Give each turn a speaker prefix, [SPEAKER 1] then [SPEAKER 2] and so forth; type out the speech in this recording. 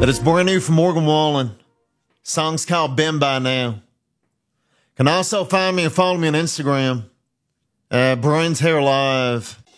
[SPEAKER 1] That is brand new from Morgan Wallen. Song's called Been By Now. Can also find me and follow me on Instagram. Brains Hair Live.